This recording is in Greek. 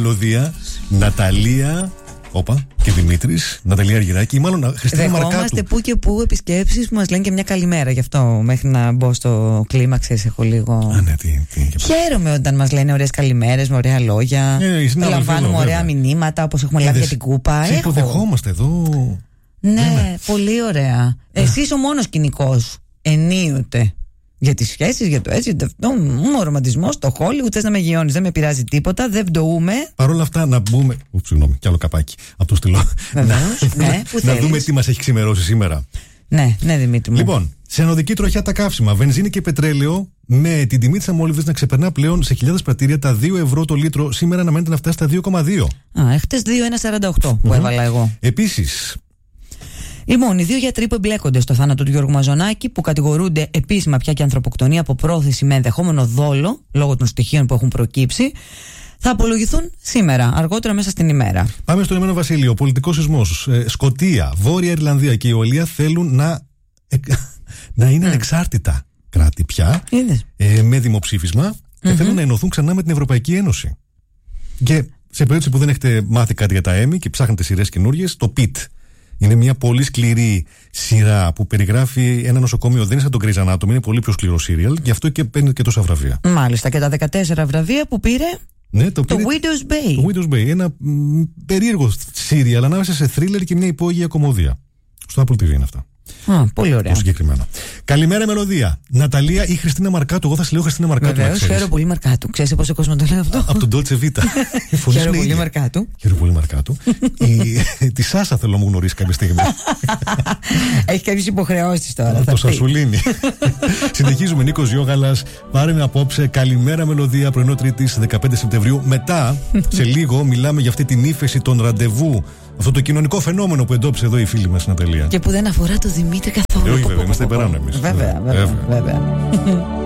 μελωδία. Ναταλία. Όπα, και Δημήτρης, Ναταλία Αργυράκη, ή μάλλον Χριστίνα Μαρκάτου. Δεχόμαστε που και που επισκέψεις που μας λένε και μια καλημέρα. Γι' αυτό μέχρι να μπω στο κλίμα, ξέρεις, έχω λίγο. Ναι, Χαίρομαι όταν μας λένε ωραίες καλημέρες με ωραία λόγια. Λαμβάνουμε ωραία μηνύματα όπως έχουμε λάβει για την κούπα. Υποδεχόμαστε εδώ. Ναι, πολύ ωραία. Εσύ ο μόνος κοινικός ενίοτε. Για τις σχέσεις, για το έτσι, ο ρομαντισμός, το Hollywood, θες να με γιώνεις, δεν με πειράζει τίποτα, δεν πτωούμε. Παρ' όλα αυτά να μπούμε. Συγγνώμη, κι άλλο καπάκι από το στυλό. Να δούμε τι μας έχει ξημερώσει σήμερα. Ναι, Δημήτρη μου. Λοιπόν, σε ανωδική τροχιά τα καύσιμα, βενζίνη και πετρέλαιο, με την τιμή της αμόλυβδης να ξεπερνά πλέον σε χιλιάδες πρατήρια τα 2 ευρώ το λίτρο, σήμερα αναμένεται να φτάσει στα 2,2. Χτες 2,148 που έβαλα εγώ. Επίσης. Λοιπόν, οι δύο γιατροί που εμπλέκονται στο θάνατο του Γιώργου Μαζονάκη, που κατηγορούνται επίσημα πια και ανθρωποκτονία από πρόθεση με ενδεχόμενο δόλο, λόγω των στοιχείων που έχουν προκύψει, θα απολογηθούν σήμερα, αργότερα μέσα στην ημέρα. Πάμε στο Ηνωμένο Βασίλειο. Πολιτικός σεισμός. Σκωτία, Βόρεια Ιρλανδία και η Ουαλία θέλουν να είναι ανεξάρτητα κράτη πια, με δημοψήφισμα, και θέλουν να ενωθούν ξανά με την Ευρωπαϊκή Ένωση. Και σε περίπτωση που δεν έχετε μάθει κάτι για τα Emmy και ψάχνετε σειρές καινούριες, το PIT. Είναι μια πολύ σκληρή σειρά που περιγράφει ένα νοσοκομείο. Δεν είναι σαν το Grey's Anatomy, είναι πολύ πιο σκληρό σύριαλ, γι' αυτό και παίρνει και τόσα βραβεία. Μάλιστα, και τα 14 βραβεία που πήρε. Ναι, το Widow's Bay. Το Widow's Bay. Ένα περίεργο σύριαλ ανάμεσα σε θρίλερ και μια υπόγεια κομμωδία. Στο Apple TV είναι αυτά. Πολύ ωραία. Συγκεκριμένα. Καλημέρα, μελωδία. Ναταλία ή Χριστίνα Μαρκάτου. Εγώ θα σε λέω Χριστίνα Μαρκάτου. Βεβαίως, χαίρομαι πολύ Μαρκάτου. Ξέρεις πόσο κόσμο το λέει αυτό? Από τον Dolce Vita. Χαίρομαι πολύ Μαρκάτου. Χαίρομαι πολύ Μαρκάτου. Τη Σάσα θέλω να μου γνωρίσει κάποια στιγμή. Έχει κάποιες υποχρεώσεις τώρα. Το Σασουλίνι. Συνεχίζουμε. Νίκος Γιώγαλας. Πάρε με απόψε. Καλημέρα, μελωδία. Πρωινό Τρίτη 15 Σεπτεμβρίου. Μετά, σε λίγο, μιλάμε για αυτή την ύφεση των ραντεβού. Αυτό το κοινωνικό φαινόμενο που εντόπισε εδώ η φίλη μας Ναταλία. Και που δεν αφορά το Δημήτρη καθόλου. Όχι, βέβαια, είμαστε υπεράνω εμείς. Βέβαια.